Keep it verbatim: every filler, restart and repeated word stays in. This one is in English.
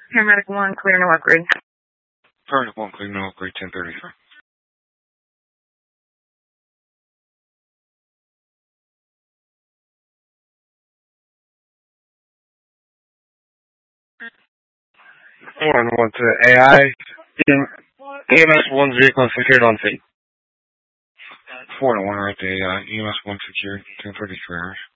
Paramedic one, clear, no upgrade. Paramedic one, clear, no upgrade, ten thirty-three. One, one to A I. E M S one's vehicle secured on scene. Four to one right to A I. E M S one secured, ten thirty-three hours.